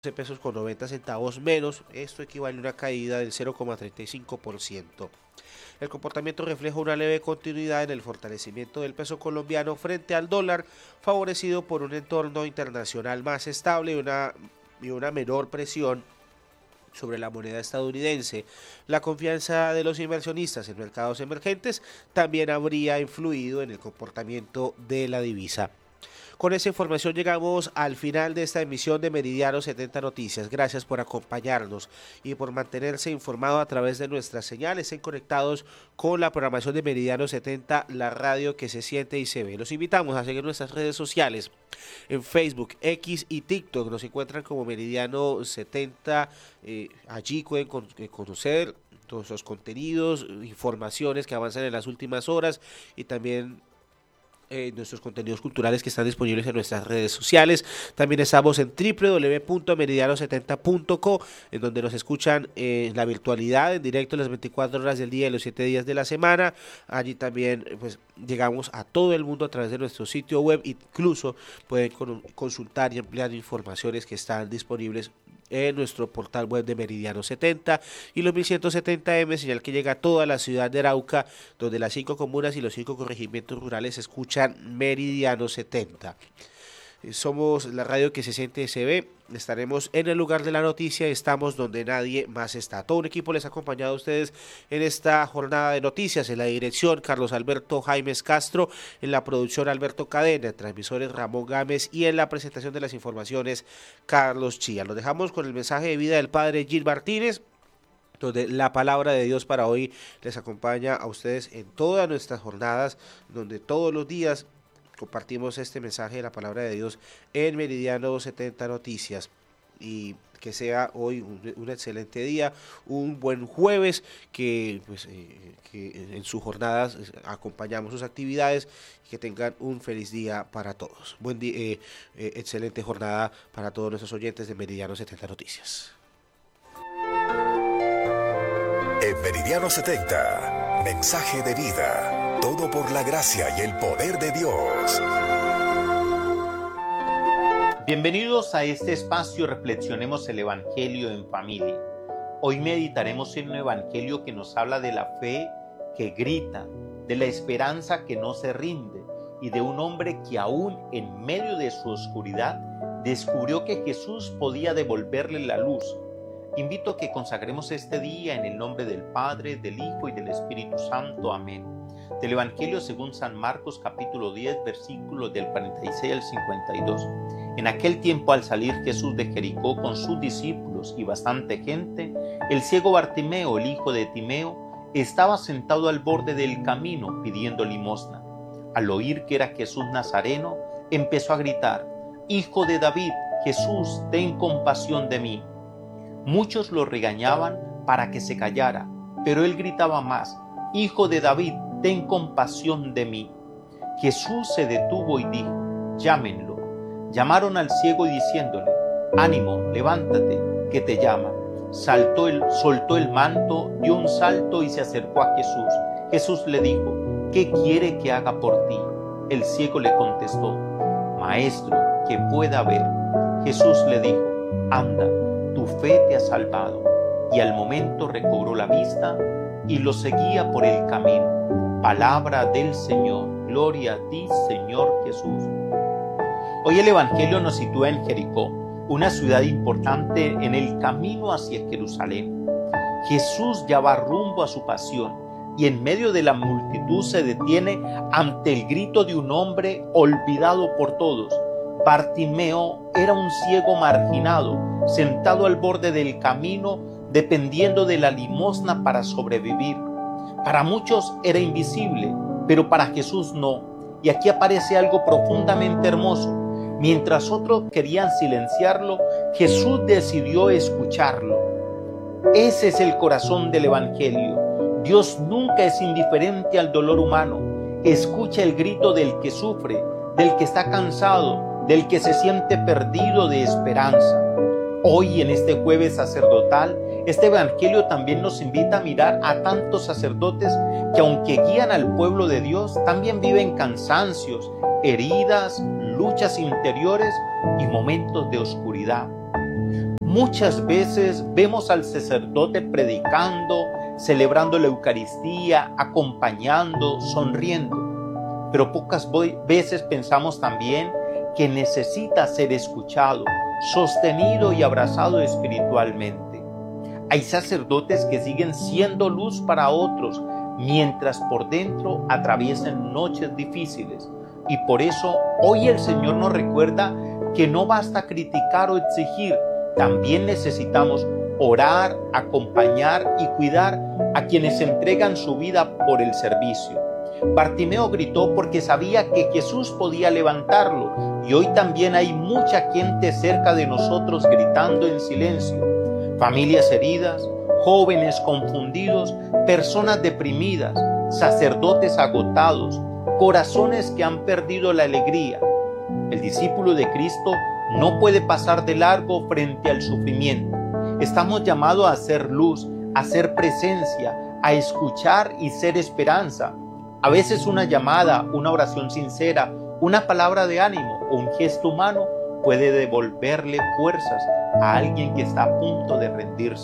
pesos con 90 centavos menos, esto equivale a una caída del 0,35%. El comportamiento refleja una leve continuidad en el fortalecimiento del peso colombiano frente al dólar, favorecido por un entorno internacional más estable y una menor presión sobre la moneda estadounidense. La confianza de los inversionistas en mercados emergentes también habría influido en el comportamiento de la divisa. Con esa información llegamos al final de esta emisión de Meridiano 70 Noticias. Gracias por acompañarnos y por mantenerse informado a través de nuestras señales. Estén conectados con la programación de Meridiano 70, la radio que se siente y se ve. Los invitamos a seguir nuestras redes sociales. En Facebook, X y TikTok nos encuentran como Meridiano 70. Allí pueden conocer todos los contenidos, informaciones que avanzan en las últimas horas y también nuestros contenidos culturales que están disponibles en nuestras redes sociales. También estamos en www.meridiano70.co, en donde nos escuchan en la virtualidad, en directo las 24 horas del día y los 7 días de la semana. Allí también pues llegamos a todo el mundo a través de nuestro sitio web. Incluso pueden consultar y ampliar informaciones que están disponibles en nuestro portal web de Meridiano 70 y los 1170M, señal que llega a toda la ciudad de Arauca, donde las 5 comunas y los 5 corregimientos rurales escuchan Meridiano 70. Somos la radio que se siente y se ve. Estaremos en el lugar de la noticia, estamos donde nadie más está. Todo un equipo les ha acompañado a ustedes en esta jornada de noticias. En la dirección, Carlos Alberto Jaimes Castro, en la producción, Alberto Cadena, en transmisores, Ramón Gámez, y en la presentación de las informaciones, Carlos Chía. Los dejamos con el mensaje de vida del padre Gil Martínez, donde la palabra de Dios para hoy les acompaña a ustedes en todas nuestras jornadas, donde todos los días compartimos este mensaje de la palabra de Dios en Meridiano 70 Noticias. Y que sea hoy un excelente día, un buen jueves, que en sus jornadas acompañamos sus actividades, y que tengan un feliz día para todos. Buen día, excelente jornada para todos nuestros oyentes de Meridiano 70 Noticias. En Meridiano 70, mensaje de vida. Todo por la gracia y el poder de Dios. Bienvenidos a este espacio Reflexionemos el Evangelio en Familia. Hoy meditaremos en un evangelio que nos habla de la fe que grita, de la esperanza que no se rinde y de un hombre que aún en medio de su oscuridad descubrió que Jesús podía devolverle la luz. Invito a que consagremos este día en el nombre del Padre, del Hijo y del Espíritu Santo. Amén. Del Evangelio según San Marcos capítulo 10 versículos del 46 al 52. En aquel tiempo, al salir Jesús de Jericó con sus discípulos y bastante gente, el ciego Bartimeo, el hijo de Timeo, estaba sentado al borde del camino pidiendo limosna. Al oír que era Jesús Nazareno, empezó a gritar: «Hijo de David, Jesús, ten compasión de mí». Muchos lo regañaban para que se callara, pero él gritaba más: «Hijo de David, ten compasión de mí». Jesús se detuvo y dijo: «Llámenlo». Llamaron al ciego y diciéndole: «Ánimo, levántate, que te llama». Soltó el manto, dio un salto y se acercó a Jesús. Jesús le dijo: «¿Qué quiere que haga por ti?». El ciego le contestó: «Maestro, que pueda ver». Jesús le dijo: «Anda, tu fe te ha salvado». Y al momento recobró la vista y lo seguía por el camino. Palabra del Señor. Gloria a ti, Señor Jesús. Hoy el Evangelio nos sitúa en Jericó, una ciudad importante en el camino hacia Jerusalén. Jesús ya va rumbo a su pasión y en medio de la multitud se detiene ante el grito de un hombre olvidado por todos. Bartimeo era un ciego marginado, sentado al borde del camino, dependiendo de la limosna para sobrevivir. Para muchos era invisible, pero para Jesús no. Y aquí aparece algo profundamente hermoso. Mientras otros querían silenciarlo, Jesús decidió escucharlo. Ese es el corazón del Evangelio. Dios nunca es indiferente al dolor humano. Escucha el grito del que sufre, del que está cansado, del que se siente perdido de esperanza. Hoy, en este jueves sacerdotal, este evangelio también nos invita a mirar a tantos sacerdotes que, aunque guían al pueblo de Dios, también viven cansancios, heridas, luchas interiores y momentos de oscuridad. Muchas veces vemos al sacerdote predicando, celebrando la Eucaristía, acompañando, sonriendo. Pero pocas veces pensamos también que necesita ser escuchado, sostenido y abrazado espiritualmente. Hay sacerdotes que siguen siendo luz para otros, mientras por dentro atraviesan noches difíciles. Y por eso hoy el Señor nos recuerda que no basta criticar o exigir, también necesitamos orar, acompañar y cuidar a quienes entregan su vida por el servicio. Bartimeo gritó porque sabía que Jesús podía levantarlo, y hoy también hay mucha gente cerca de nosotros gritando en silencio. Familias heridas, jóvenes confundidos, personas deprimidas, sacerdotes agotados, corazones que han perdido la alegría. El discípulo de Cristo no puede pasar de largo frente al sufrimiento. Estamos llamados a ser luz, a ser presencia, a escuchar y ser esperanza. A veces una llamada, una oración sincera, una palabra de ánimo o un gesto humano puede devolverle fuerzas a alguien que está a punto de rendirse.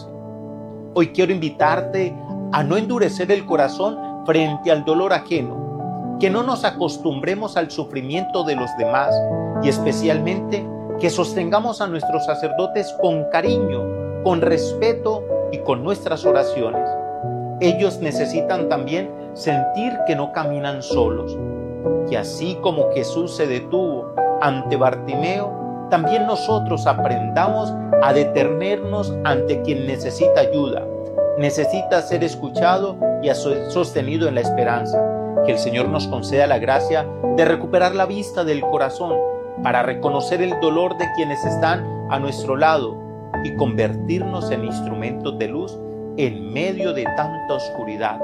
Hoy quiero invitarte a no endurecer el corazón frente al dolor ajeno, que no nos acostumbremos al sufrimiento de los demás y especialmente que sostengamos a nuestros sacerdotes con cariño, con respeto y con nuestras oraciones. Ellos necesitan también sentir que no caminan solos, que así como Jesús se detuvo ante Bartimeo, también nosotros aprendamos a detenernos ante quien necesita ayuda, necesita ser escuchado y sostenido en la esperanza. Que el Señor nos conceda la gracia de recuperar la vista del corazón para reconocer el dolor de quienes están a nuestro lado y convertirnos en instrumentos de luz en medio de tanta oscuridad.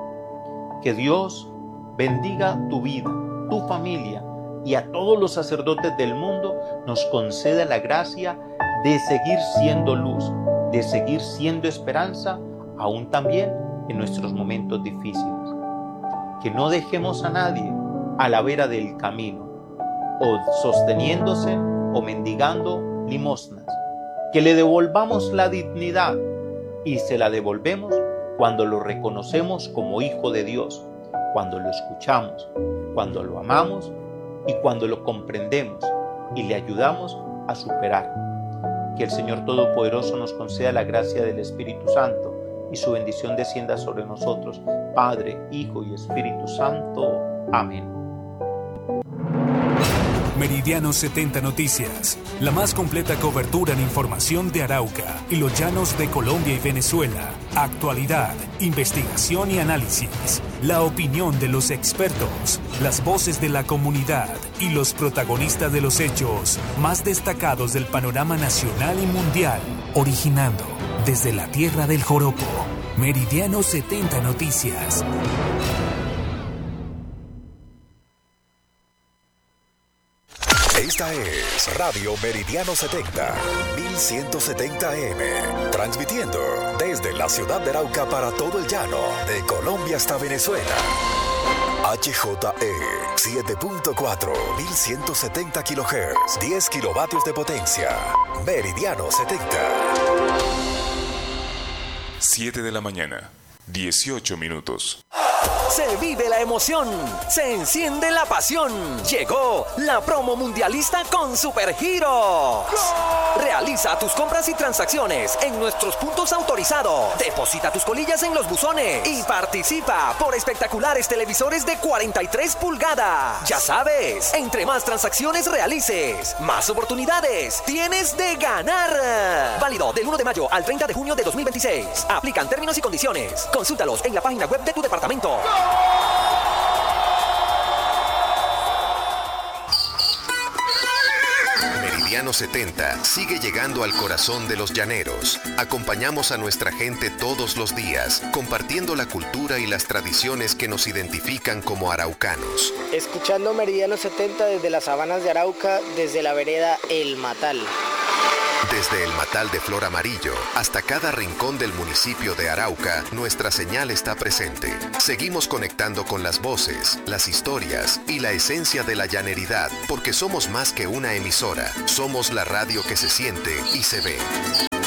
Que Dios bendiga tu vida, tu familia y a todos los sacerdotes del mundo nos conceda la gracia de seguir siendo luz, de seguir siendo esperanza, aún también en nuestros momentos difíciles. Que no dejemos a nadie a la vera del camino, o sosteniéndose o mendigando limosnas. Que le devolvamos la dignidad y se la devolvemos cuando lo reconocemos como Hijo de Dios, cuando lo escuchamos, cuando lo amamos y cuando lo comprendemos y le ayudamos a superar. Que el Señor Todopoderoso nos conceda la gracia del Espíritu Santo y su bendición descienda sobre nosotros, Padre, Hijo y Espíritu Santo. Amén. Meridiano 70 Noticias, la más completa cobertura en información de Arauca y los llanos de Colombia y Venezuela. Actualidad, investigación y análisis. La opinión de los expertos, las voces de la comunidad y los protagonistas de los hechos más destacados del panorama nacional y mundial. Originando desde la tierra del joropo. Meridiano 70 Noticias. Esta es Radio Meridiano 70, 1170 AM, transmitiendo desde la ciudad de Arauca para todo el llano, de Colombia hasta Venezuela. HJE 7.4, 1170 kHz, 10 kilovatios de potencia. Meridiano 70. 7 de la mañana, 18 minutos. Se vive la emoción, se enciende la pasión. Llegó la promo mundialista con Supergiros. Realiza tus compras y transacciones en nuestros puntos autorizados. Deposita tus colillas en los buzones y participa por espectaculares televisores de 43 pulgadas. Ya sabes, entre más transacciones realices, más oportunidades tienes de ganar. Válido del 1 de mayo al 30 de junio de 2026. Aplican términos y condiciones. Consúltalos en la página web de tu departamento. Meridiano 70 sigue llegando al corazón de los llaneros. Acompañamos a nuestra gente todos los días, compartiendo la cultura y las tradiciones que nos identifican como araucanos. Escuchando Meridiano 70 desde las sabanas de Arauca, desde la vereda El Matal. Desde el Matal de Flor Amarillo hasta cada rincón del municipio de Arauca, nuestra señal está presente. Seguimos conectando con las voces, las historias y la esencia de la llaneridad, porque somos más que una emisora, somos la radio que se siente y se ve.